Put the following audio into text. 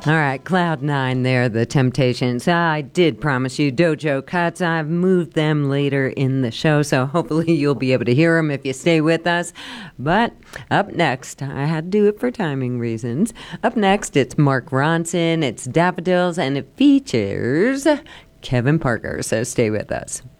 All right, Cloud Nine there, the Temptations. I did promise you Dojo Cuts. I've moved them later in the show, so hopefully you'll be able to hear them if you stay with us. But up next, I had to do it for timing reasons. Up next, it's Mark Ronson, it's Daffodils, and it features Kevin Parker, so stay with us.